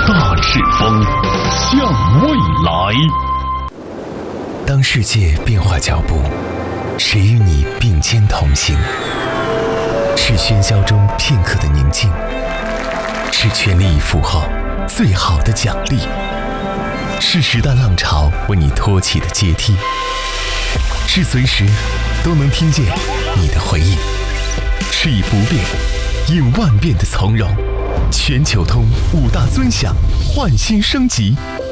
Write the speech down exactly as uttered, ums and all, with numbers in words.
大赤峰，向未来。 当世界变化脚步，谁与你并肩同行？是喧嚣中片刻的宁静，是全力以赴后最好的奖励，是时代浪潮为你托起的阶梯，是随时都能听见你的回应，是以不变应万变的从容。全球通五大尊享，焕新升级，